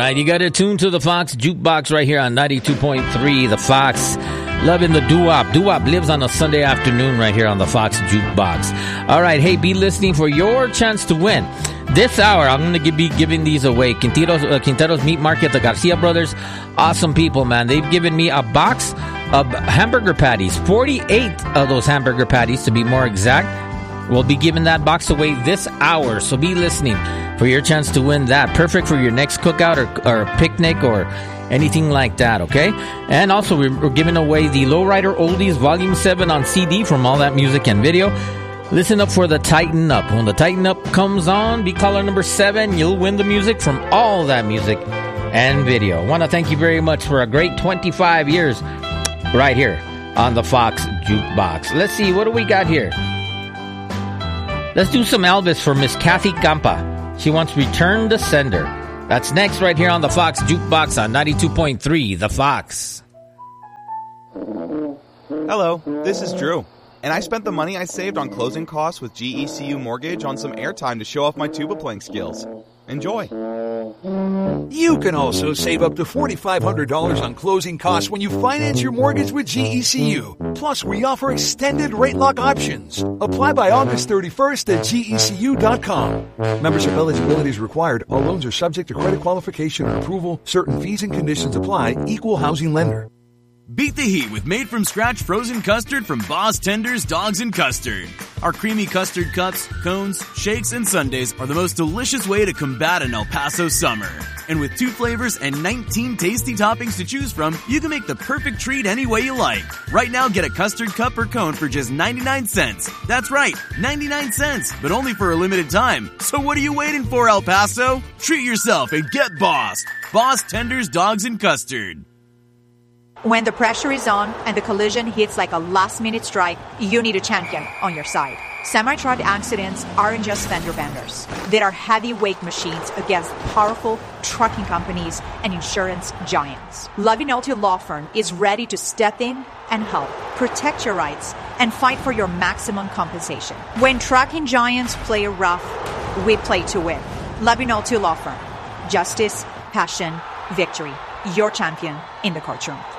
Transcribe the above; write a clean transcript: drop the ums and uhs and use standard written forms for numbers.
right, you got to tune to the Fox Jukebox right here on 92.3, the Fox. Loving the doo-wop. Doo-wop lives on a Sunday afternoon right here on the Fox Jukebox. All right, hey, be listening for your chance to win. This hour, I'm going to be giving these away. Quintero's Meat Market, the Garcia brothers, awesome people, man. They've given me a box of hamburger patties, 48 of those hamburger patties to be more exact. We'll be giving that box away this hour, so be listening for your chance to win that. Perfect for your next cookout or a picnic or anything like that, okay? And also, we're giving away the Lowrider Oldies Volume 7 on CD from All That Music and Video. Listen up for the Tighten Up. When the Tighten Up comes on, be caller number 7. You'll win the music from All That Music and Video. I want to thank you very much for a great 25 years right here on the Fox Jukebox. Let's see, what do we got here? Let's do some Elvis for Miss Kathy Campa. She wants Return to Sender. That's next right here on the Fox Jukebox on 92.3, The Fox. Hello, this is Drew. And I spent the money I saved on closing costs with GECU Mortgage on some airtime to show off my tuba playing skills. Enjoy. You can also save up to $4,500 on closing costs when you finance your mortgage with GECU. Plus, we offer extended rate lock options. Apply by August 31st at GECU.com. Membership eligibility is required. All loans are subject to credit qualification and approval. Certain fees and conditions apply. Equal housing lender. Beat the heat with made-from-scratch frozen custard from Boss Tenders Dogs and Custard. Our creamy custard cups, cones, shakes, and sundaes are the most delicious way to combat an El Paso summer. And with 2 flavors and 19 tasty toppings to choose from, you can make the perfect treat any way you like. Right now, get a custard cup or cone for just 99 cents. That's right, 99 cents, but only for a limited time. So what are you waiting for, El Paso? Treat yourself and get bossed. Boss Tenders Dogs and Custard. When the pressure is on and the collision hits like a last-minute strike, you need a champion on your side. Semi-truck accidents aren't just fender benders. They are heavyweight machines against powerful trucking companies and insurance giants. Lavinotti Law Firm is ready to step in and help protect your rights and fight for your maximum compensation. When trucking giants play rough, we play to win. Lavinotti Law Firm. Justice, passion, victory. Your champion in the courtroom.